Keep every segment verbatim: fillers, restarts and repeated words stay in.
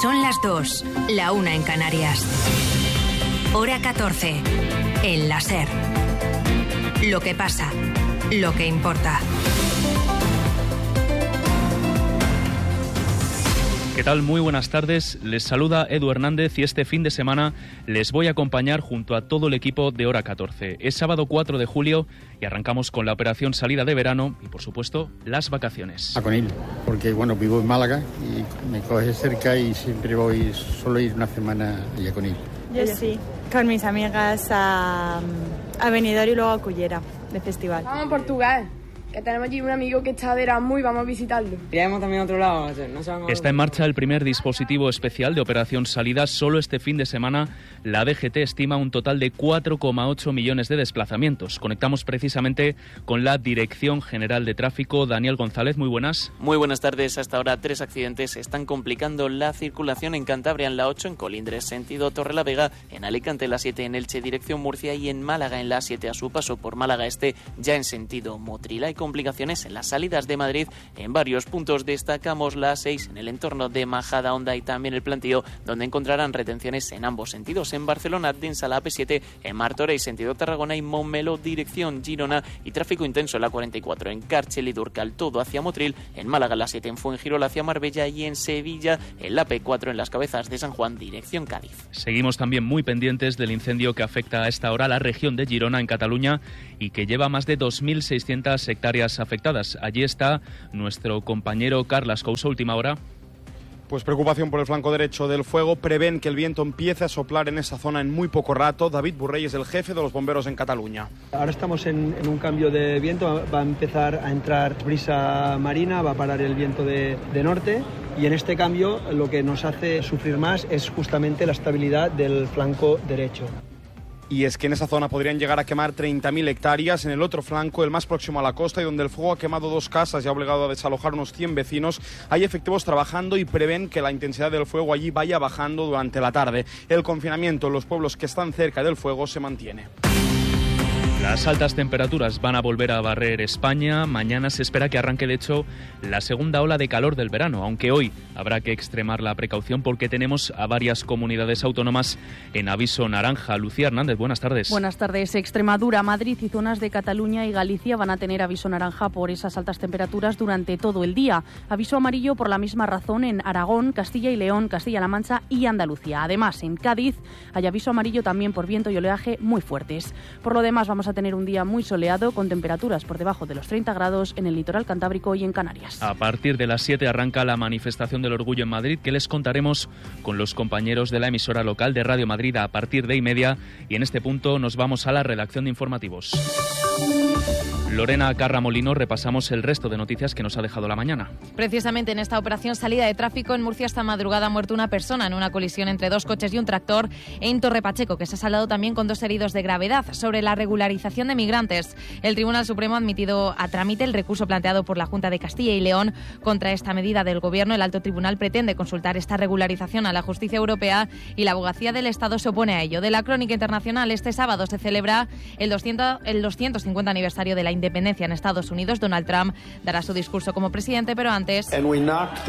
Son las dos, la una en Canarias. Hora catorce, en la SER. Lo que pasa, lo que importa. ¿Qué tal? Muy buenas tardes. Les saluda Edu Hernández y este fin de semana les voy a acompañar junto a todo el equipo de Hora catorce. Es sábado cuatro de julio y arrancamos con la operación salida de verano y, por supuesto, las vacaciones. A Conil, porque bueno, vivo en Málaga y me coge cerca y siempre voy, solo ir una semana a Conil. Yo sí, con mis amigas a, a Benidorm y luego a Cullera, de festival. Vamos a Portugal, que tenemos allí un amigo que está de Erasmus y vamos a visitarlo. Iremos también a otro lado. No se van a... Está en marcha el primer dispositivo especial de operación salida. Solo este fin de semana la D G T estima un total de cuatro coma ocho millones de desplazamientos. Conectamos precisamente con la Dirección General de Tráfico. Daniel González, muy buenas. Muy buenas tardes. Hasta ahora tres accidentes están complicando la circulación en Cantabria, en la ocho, en Colindres, sentido Torrelavega, en Alicante, la siete, en Elche, dirección Murcia, y en Málaga, en la siete, a su paso por Málaga Este, ya en sentido Motril. Hay complicaciones en las salidas de Madrid en varios puntos. Destacamos la seis en el entorno de Majadahonda y también el Plantío, donde encontrarán retenciones en ambos sentidos. En Barcelona, densa la A P siete, en Martorell, sentido Tarragona, y Montmeló, dirección Girona, y tráfico intenso en la cuarenta y cuatro, en Càrcer y Durcal, todo hacia Motril, en Málaga la siete, en Fuengirola hacia Marbella, y en Sevilla en la P cuatro, en las Cabezas de San Juan, dirección Cádiz. Seguimos también muy pendientes del incendio que afecta a esta hora a la región de Girona, en Cataluña, y que lleva más de dos mil seiscientas hectáreas afectadas. Allí está nuestro compañero Carlas Couso, última hora. Pues preocupación por el flanco derecho del fuego. Prevén que el viento empiece a soplar en esa zona en muy poco rato. David Burrey es el jefe de los bomberos en Cataluña. Ahora estamos en, en un cambio de viento. Va a empezar a entrar brisa marina, va a parar el viento de, de norte. Y en este cambio lo que nos hace sufrir más es justamente la estabilidad del flanco derecho. Y es que en esa zona podrían llegar a quemar treinta mil hectáreas. En el otro flanco, el más próximo a la costa, y donde el fuego ha quemado dos casas y ha obligado a desalojar unos cien vecinos, hay efectivos trabajando y prevén que la intensidad del fuego allí vaya bajando durante la tarde. El confinamiento en los pueblos que están cerca del fuego se mantiene. Las altas temperaturas van a volver a barrer España. Mañana se espera que arranque, de hecho, la segunda ola de calor del verano, aunque hoy habrá que extremar la precaución porque tenemos a varias comunidades autónomas en aviso naranja. Lucía Hernández, buenas tardes. Buenas tardes. Extremadura, Madrid y zonas de Cataluña y Galicia van a tener aviso naranja por esas altas temperaturas durante todo el día. Aviso amarillo por la misma razón en Aragón, Castilla y León, Castilla-La Mancha y Andalucía. Además, en Cádiz hay aviso amarillo también por viento y oleaje muy fuertes. Por lo demás, vamos a tener un día muy soleado con temperaturas por debajo de los treinta grados en el litoral cantábrico y en Canarias. A partir de las siete arranca la manifestación del orgullo en Madrid, que les contaremos con los compañeros de la emisora local de Radio Madrid a partir de y media, y en este punto nos vamos a la redacción de informativos. Lorena Carra Molino, repasamos el resto de noticias que nos ha dejado la mañana. Precisamente en esta operación salida de tráfico en Murcia esta madrugada ha muerto una persona en una colisión entre dos coches y un tractor en Torre Pacheco, que se ha saldado también con dos heridos de gravedad. Sobre la regularización de migrantes, el Tribunal Supremo ha admitido a trámite el recurso planteado por la Junta de Castilla y León contra esta medida del Gobierno. El Alto Tribunal pretende consultar esta regularización a la justicia europea y la abogacía del Estado se opone a ello. De la crónica internacional, este sábado se celebra el, doscientos, el doscientos cincuenta aniversario de la independencia en Estados Unidos. Donald Trump dará su discurso como presidente, pero antes, sobre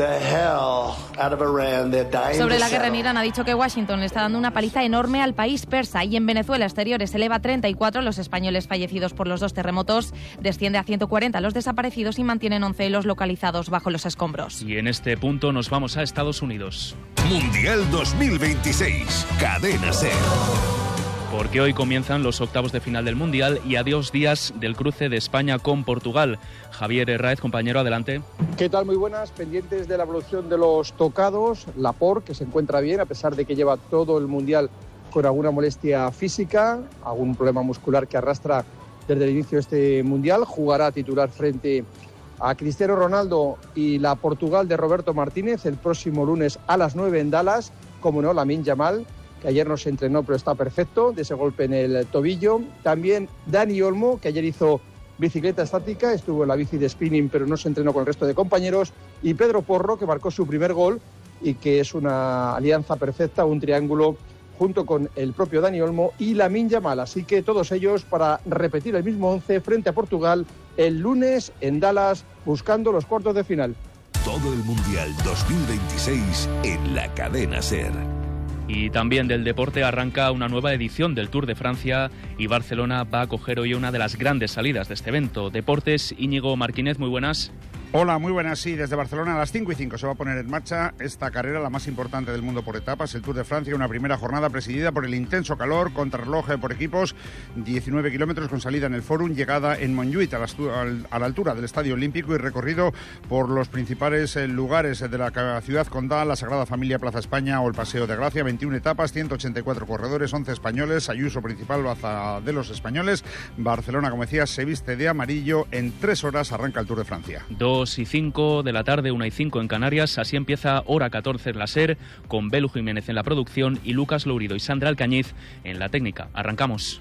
la guerra en Irán, ha dicho que Washington le está dando una paliza enorme al país persa. Y en Venezuela, exteriores eleva a treinta y cuatro los españoles fallecidos por los dos terremotos, desciende a ciento cuarenta los desaparecidos y mantienen once los localizados bajo los escombros. Y en este punto nos vamos a Estados Unidos. Mundial dos mil veintiséis, Cadena SER. Porque hoy comienzan los octavos de final del Mundial y a dos días del cruce de España con Portugal. Javier Herráez, compañero, adelante. ¿Qué tal? Muy buenas. Pendientes de la evolución de los tocados. Laporte, que se encuentra bien, a pesar de que lleva todo el Mundial con alguna molestia física, algún problema muscular que arrastra desde el inicio de este Mundial. Jugará titular frente a Cristiano Ronaldo y la Portugal de Roberto Martínez el próximo lunes a las nueve en Dallas. Como no, Lamine Yamal, que ayer no se entrenó pero está perfecto de ese golpe en el tobillo. También Dani Olmo, que ayer hizo bicicleta estática, estuvo en la bici de spinning pero no se entrenó con el resto de compañeros. Y Pedro Porro, que marcó su primer gol y que es una alianza perfecta, un triángulo junto con el propio Dani Olmo y Lamine Yamal. Así que todos ellos para repetir el mismo once frente a Portugal el lunes en Dallas, buscando los cuartos de final. Todo el Mundial dos mil veintiséis en la cadena SER. Y también del deporte arranca una nueva edición del Tour de Francia y Barcelona va a acoger hoy una de las grandes salidas de este evento. Deportes, Íñigo Martínez, muy buenas. Hola, muy buenas. Sí, desde Barcelona a las cinco y cinco se va a poner en marcha esta carrera, la más importante del mundo por etapas, el Tour de Francia, una primera jornada presidida por el intenso calor, contrarreloj por equipos, diecinueve kilómetros con salida en el Fórum, llegada en Montjuïc, a la, a la altura del Estadio Olímpico, y recorrido por los principales lugares de la ciudad condal, la Sagrada Familia, Plaza España o el Paseo de Gracia. veintiuna etapas, ciento ochenta y cuatro corredores, once españoles, Ayuso principal, baza de los españoles. Barcelona, como decía, se viste de amarillo. En tres horas arranca el Tour de Francia. Dos y cinco de la tarde, una y cinco en Canarias. Así empieza Hora catorce en la SER, con Belu Jiménez en la producción y Lucas Lourido y Sandra Alcañiz en la técnica. Arrancamos.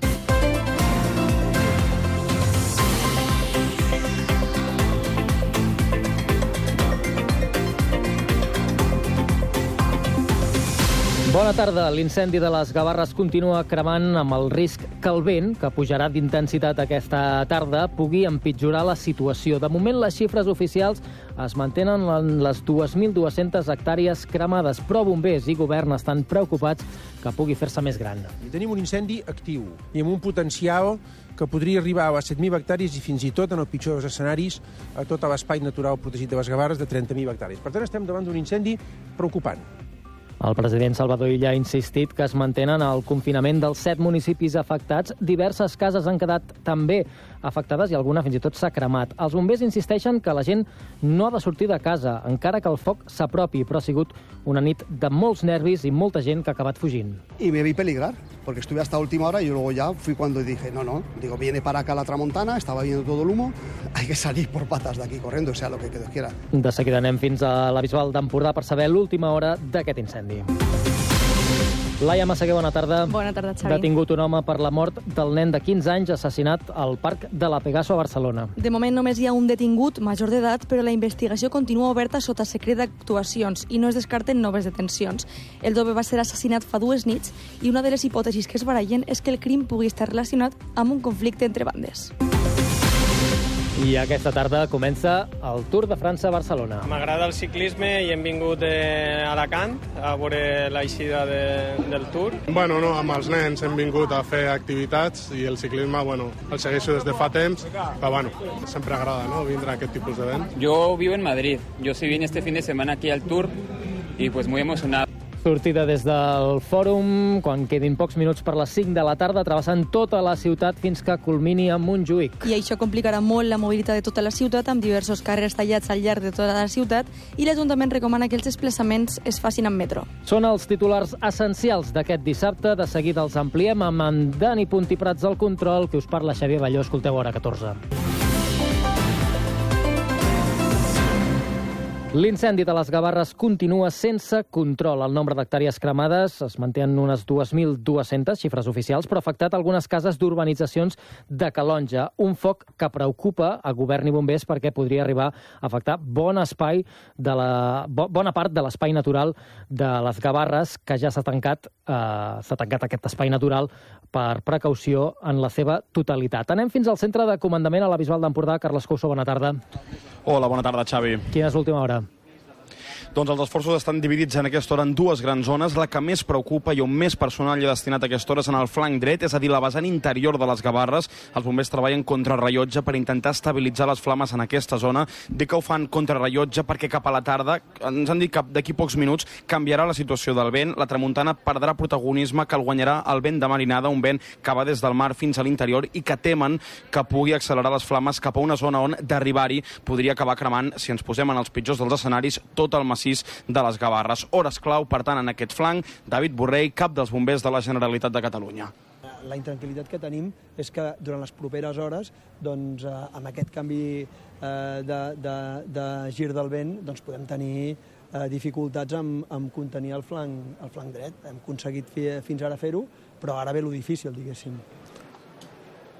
Bona tarda. L'incendi de les Gavarres continua cremant amb el risc que el vent, que pujarà d'intensitat aquesta tarda, pugui empitjorar la situació. De moment, les xifres oficials es mantenen en les dues mil dues-centes hectàrees cremades, però bombers i govern estan preocupats que pugui fer-se més gran. Tenim un incendi actiu i amb un potencial que podria arribar a set mil hectàrees i fins i tot, en el pitjor dels escenaris, a tot l'espai natural protegit de les Gavarres de trenta mil hectàrees. Per tant, estem davant d'un incendi preocupant. El president Salvador Illa ha insistit que es mantenen el confinament dels set municipis afectats. Diverses cases han quedat també afectades i alguna fins i tot s'ha cremat. Els bombers insisteixen que la gent no ha de sortir de casa, encara que el foc s'apropi, però ha sigut una nit de molts nervis i molta gent que ha acabat fugint. Y me vi peligrar, porque estuve hasta última hora y luego ya fui cuando dije, no, no, digo, viene para acá la tramontana, estaba viendo todo el humo, hay que salir por patas de aquí corriendo, sea lo que Dios quiera. De seguida anem fins a la Bisbal d'Empordà per saber l'última hora d'aquest incendi. Laia Massaguer, bona tarda. Bona tarda, Xavi. Detingut un home per la mort del nen de quinze anys assassinat al Parc de la Pegaso a Barcelona. De moment només hi ha un detingut major d'edat, però la investigació continua oberta sota secret d'actuacions i no es descarten noves detencions. El jove va ser assassinat fa dues nits i una de les hipòtesis que es barallen és que el crim pugui estar relacionat amb un conflicte entre bandes. I aquesta tarda comença el Tour de França a Barcelona. M'agrada el ciclisme i hem vingut a Alacant a veure l'eixida de, del Tour. Bueno, no, amb els nens hem vingut a fer activitats i el ciclisme, bueno, el segueixo des de fa temps, però bueno, sempre agrada, ¿no?, vindre a aquest tipus d'event. Yo vivo en Madrid. Yo sí vine este fin de semana aquí al Tour y pues muy emocionado. Sortida des del Fòrum, quan quedin pocs minuts per les cinc de la tarda, travessant tota la ciutat fins que culmini a Montjuïc. I això complicarà molt la mobilitat de tota la ciutat, amb diversos carrers tallats al llarg de tota la ciutat, i l'Ajuntament recomana que els desplaçaments es facin amb metro. Són els titulars essencials d'aquest dissabte. De seguida els ampliem amb en Dani Puntiprats al control, que us parla Xavier Balló. Escolteu Hora catorze. L'incendi de les Gavarres continua sense control. El nombre d'hectàrees cremades es manté en unes dues mil dues-centes, xifres oficials, però ha afectat algunes cases d'urbanitzacions de Calonja. Un foc que preocupa a govern i bombers perquè podria arribar a afectar bon espai de la, bo, bona part de l'espai natural de les Gavarres, que ja s'ha tancat, eh, s'ha tancat aquest espai natural per precaució en la seva totalitat. Anem fins al centre de comandament a la Bisbal d'Empordà. Carles Couso, bona tarda. Hola, bona tarda, Xavi. Quina és l'última hora? Doncs els esforços estan dividits en aquesta hora en dues grans zones. La que més preocupa i on més personal hi ha destinat a aquesta hora és en el flanc dret, és a dir, la vessant interior de les Gavarres. Els bombers treballen contra rellotge per intentar estabilitzar les flames en aquesta zona. Dic que ho fan contra rellotge perquè cap a la tarda, ens han dit que d'aquí pocs minuts canviarà la situació del vent. La tramuntana perdrà protagonisme, que el guanyarà el vent de marinada, un vent que va des del mar fins a l'interior i que temen que pugui accelerar les flames cap a una zona on d'arribar-hi podria acabar cremant, si ens posem en els pitjors dels escenaris, tot el massís de les Gavarres. Hores clau, per tant, en aquest flanc. David Borrell, cap dels bombers de la Generalitat de Catalunya. La intranquil·litat que tenim és que durant les properes hores, doncs, eh, amb aquest canvi eh, de, de, de gir del vent, doncs podem tenir eh, dificultats amb, amb contenir el flanc, el flanc dret. Hem aconseguit fi, fins ara fer-ho, però ara ve lo difícil, diguéssim.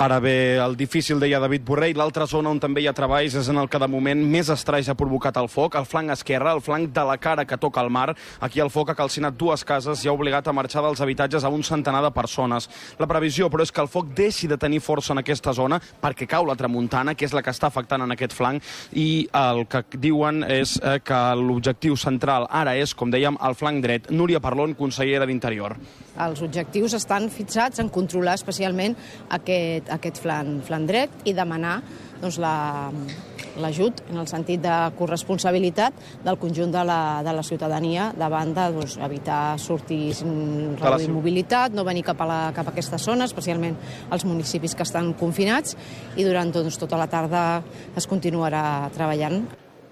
Ara bé, el difícil, deia David Borrell, l'altra zona on també hi ha treballs és en el que de moment més estralls ha provocat el foc, el flanc esquerre, el flanc de la cara que toca el mar. Aquí el foc ha calcinat dues cases i ha obligat a marxar dels habitatges a un centenar de persones. La previsió, però, és que el foc deixi de tenir força en aquesta zona perquè cau la tramuntana, que és la que està afectant en aquest flanc, i el que diuen és que l'objectiu central ara és, com dèiem, el flanc dret. Núria Parlon, consellera d'Interior. Els objectius estan fixats en controlar especialment aquest, aquest flanc, flanc dret i demanar doncs, l'ajut en el sentit de corresponsabilitat del conjunt de la, de la ciutadania davant de doncs, evitar sortir, reduir mobilitat, no venir cap a, la, cap a aquesta zona, especialment als municipis que estan confinats, i durant doncs, tota la tarda es continuarà treballant.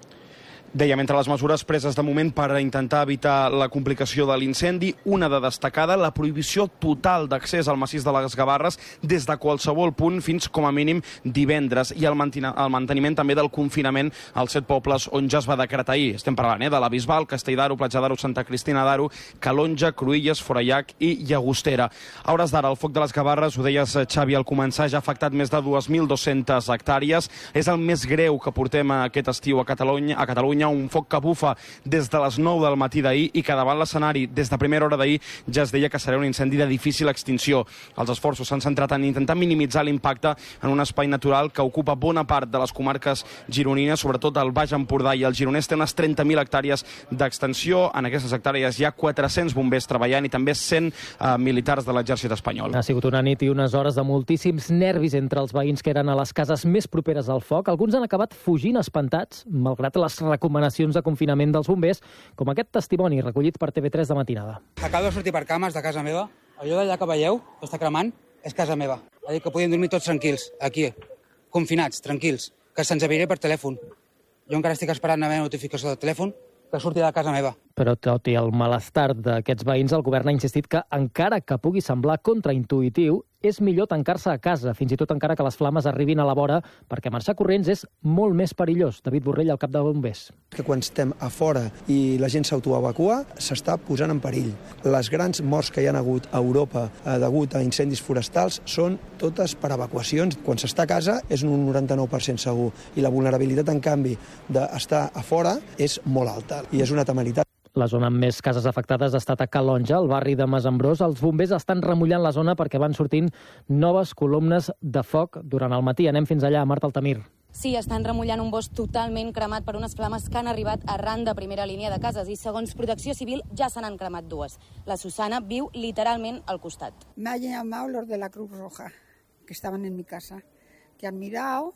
Deia, entre les mesures preses de moment per intentar evitar la complicació de l'incendi, una de destacada, la prohibició total d'accés al massís de les Gavarres des de qualsevol punt fins com a mínim divendres, i el manteniment també del confinament als set pobles on ja es va decretar ahir. Estem parlant eh, de la Bisbal, Castell d'Aro, Platja d'Aro, Santa Cristina d'Aro, Calonja, Cruïlles, Forallac i Llagostera. A hores d'ara, el foc de les Gavarres, ho deies, Xavi, al començar, ja ha afectat més de dues mil dues-centes hectàrees. És el més greu que portem aquest estiu a Catalunya, a Catalunya un foc que bufa des de les nou del matí d'ahir i que davant l'escenari des de primera hora d'ahir ja es deia que serà un incendi de difícil extinció. Els esforços s'han centrat en intentar minimitzar l'impacte en un espai natural que ocupa bona part de les comarques gironines, sobretot el Baix Empordà, i el gironès té unes trenta mil hectàrees d'extensió. En aquestes hectàrees hi ha quatre-cents bombers treballant i també cent uh, militars de l'exèrcit espanyol. Ha sigut una nit i unes hores de moltíssims nervis entre els veïns que eren a les cases més properes al foc. Alguns han acabat fugint espantats, malgrat les recomanacions de confinament dels bombers, com aquest testimoni recollit per T V tres de matinada. Acabo de sortir per cames de casa meva. Allò d'allà que veieu, que està cremant, és casa meva. Ha dit que podíem dormir tots tranquils, aquí, confinats, tranquils, que se'ns aviria per telèfon. Jo encara estic esperant a veure notificació del telèfon que surti de casa meva. Però tot i el malestar d'aquests veïns, el govern ha insistit que, encara que pugui semblar contraintuïtiu, és millor tancar-se a casa, fins i tot encara que les flames arribin a la vora, perquè marxar corrents és molt més perillós. David Borrell, el cap de bombers. Que quan estem a fora i la gent s'autoevacua, s'està posant en perill. Les grans morts que hi ha hagut a Europa eh, degut a incendis forestals són totes per evacuacions. Quan s'està a casa és un noranta-nou per cent segur, i la vulnerabilitat, en canvi, d'estar a fora és molt alta, i és una temeritat. La zona amb més cases afectades ha estat a Calonja, al barri de Masambrós. Els bombers estan remullant la zona perquè van sortint noves columnes de foc durant el matí. Anem fins allà, Marta Altamir. Sí, estan remullant un bosc totalment cremat per unes flames que han arribat arran de primera línia de cases, i segons Protecció Civil ja se n'han cremat dues. La Susana viu literalment al costat. Me han llamado los de la Cruz Roja, que estaban en mi casa, que han mirado,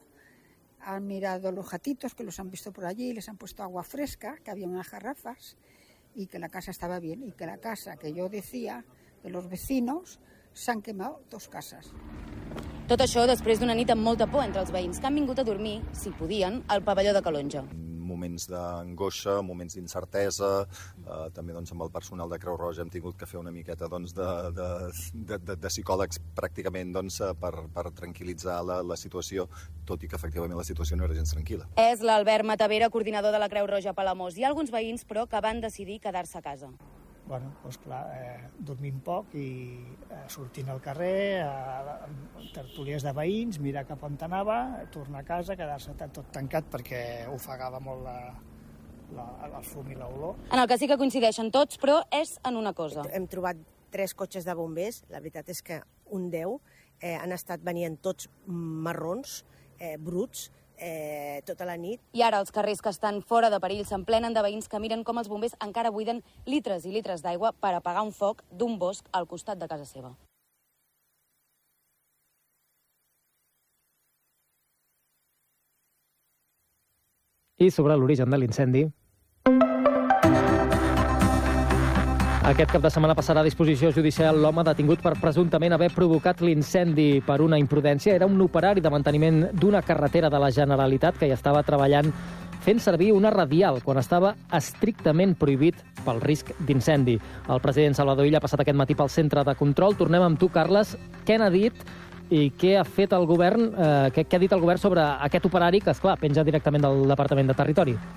han mirado los gatitos, que los han visto por allí, les han puesto agua fresca, que había unas garrafas, y que la casa estaba bien, y que la casa que yo decía de los vecinos s'han quemat dos cases. Tot això després d'una nit amb molta por entre els veïns que han vingut a dormir, si podien, al pavelló de Calonja. Moments d'angoixa, moments d'incertesa, eh, també doncs, amb el personal de Creu Roja hem tingut que fer una miqueta doncs, de, de, de, de, de psicòlegs pràcticament doncs, per, per tranquil·litzar la, la situació, tot i que efectivament la situació no era gens tranquil·la. És l'Albert Matavera, coordinador de la Creu Roja a Palamós. Hi ha alguns veïns, però, que van decidir quedar-se a casa. Bueno, doncs clar, eh, dormint poc i eh, sortint al carrer, a, a tertúlies de veïns, mirar cap on anava, tornar a casa, quedar-se tot tancat perquè ofegava molt la, la, el fum i l'olor. En el que sí que coincideixen tots, però, és en una cosa. Hem trobat tres cotxes de bombers, la veritat és que un deu, eh, han estat venint tots marrons, eh, bruts, Eh, tota la nit. I ara els carrers que estan fora de perill s'emplenen de veïns que miren com els bombers encara buiden litres i litres d'aigua per apagar un foc d'un bosc al costat de casa seva. I sobre l'origen de l'incendi, aquest cap de setmana passarà a disposició judicial l'home detingut per presumptament haver provocat l'incendi per una imprudència. Era un operari de manteniment d'una carretera de la Generalitat que hi estava treballant fent servir una radial quan estava estrictament prohibit pel risc d'incendi. El president Salvador Illa ha passat aquest matí pel centre de control. Tornem amb tu, Carles. Què n'ha dit i què ha fet el govern, eh, què, què ha dit el govern sobre aquest operari que, esclar, penja directament del Departament de Territori?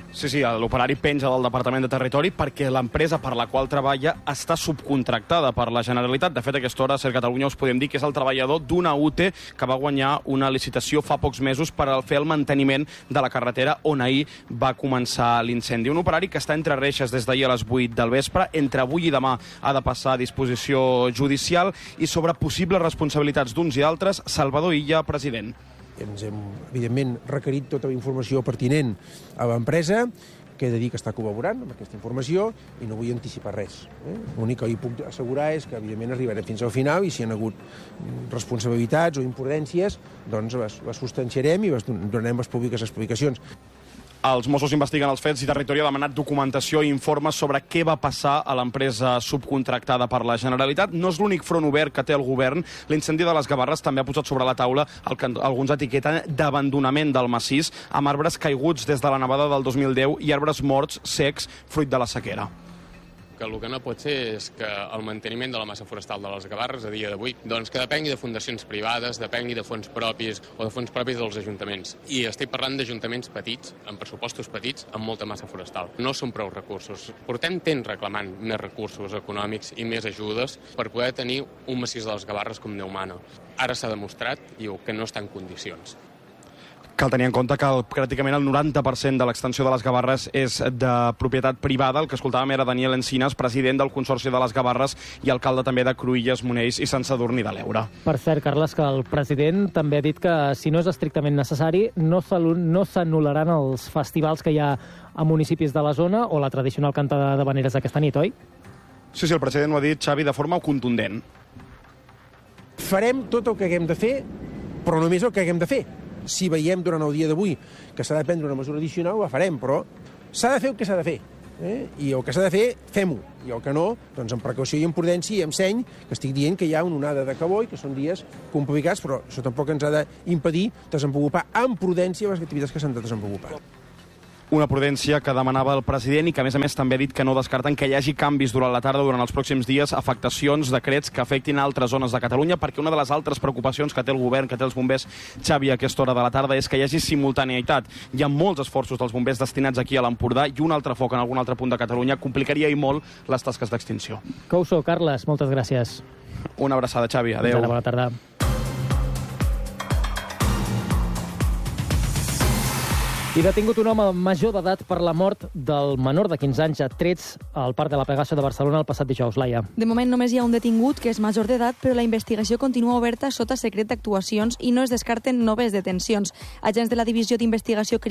Sí, sí, l'operari penja del Departament de Territori perquè l'empresa per la qual treballa està subcontractada per la Generalitat. De fet, a aquesta hora, a Ser Catalunya, us podem dir que és el treballador d'una U T E que va guanyar una licitació fa pocs mesos per fer el manteniment de la carretera on ahir va començar l'incendi. Un operari que està entre reixes des d'ahir a les vuit del vespre. Entre avui i demà ha de passar a disposició judicial i sobre possibles responsabilitats d'uns i altres, Salvador Illa, president. Ens hem, evidentment, requerit tota la informació pertinent a l'empresa, que he de dir que està col·laborant amb aquesta informació i no vull anticipar res. Eh? L'únic que hi puc assegurar és que, evidentment, arribarem fins al final i si hi ha hagut responsabilitats o imprudències, doncs les, les substanciarem i les donarem les públiques explicacions. Els Mossos investiguen els fets i Territori ha demanat documentació i informes sobre què va passar a l'empresa subcontractada per la Generalitat. No és l'únic front obert que té el govern. L'incendi de les Gavarres també ha posat sobre la taula el que alguns etiqueten d'abandonament del massís, amb arbres caiguts des de la nevada del dos mil deu i arbres morts secs fruit de la sequera. Que el que no pot ser és que el manteniment de la massa forestal de les Gavarres a dia d'avui doncs que depengui de fundacions privades, depengui de fons propis o de fons propis dels ajuntaments. I estic parlant d'ajuntaments petits, amb pressupostos petits, amb molta massa forestal. No són prou recursos. Portem temps reclamant més recursos econòmics i més ajudes per poder tenir un massís de les Gavarres com Déu mana. Ara s'ha demostrat que no està en condicions. Cal tenir en compte que el, pràcticament el noranta per cent de l'extensió de les Gavarres és de propietat privada. El que escoltàvem era Daniel Encinas, president del Consorci de les Gavarres i alcalde també de Cruïlles, Monells i Sant Sadurní de l'Eure. Per cert, Carles, que el president també ha dit que si no és estrictament necessari no s'anul·laran els festivals que hi ha a municipis de la zona o la tradicional cantada d'havaneres aquesta nit, oi? Sí, sí, el president ho ha dit, Xavi, de forma contundent. Farem tot el que haguem de fer, però només el que haguem de fer. Si veiem durant el dia d'avui que s'ha de prendre una mesura addicional, la farem, però s'ha de fer el que s'ha de fer. Eh? I el que s'ha de fer, fem-ho. I el que no, doncs amb precaució i amb prudència i amb seny, que estic dient que hi ha una onada de calor i que són dies complicats, però això tampoc ens ha d'impedir desenvolupar amb prudència les activitats que s'han de desenvolupar. Una prudència que demanava el president i que, a més a més, també ha dit que no descarten que hi hagi canvis durant la tarda, durant els pròxims dies, afectacions, decrets que afectin altres zones de Catalunya, perquè una de les altres preocupacions que té el govern, que té els bombers, Xavi, a aquesta hora de la tarda, és que hi hagi simultaneïtat. Hi ha molts esforços dels bombers destinats aquí a l'Empordà i un altre foc en algun altre punt de Catalunya complicaria i molt les tasques d'extinció. Que ho sou, Carles. Moltes gràcies. Una abraçada, Xavi. Adéu. Bona tarda. I detingut un home major d'edat per la mort del menor de quinze anys a trets al Parc de la Pegaso de Barcelona el passat dijous. Laia. De moment només hi ha un detingut que és major d'edat, però la investigació continua oberta sota secret d'actuacions i no es descarten noves detencions. Agents de la Divisió d'Investigació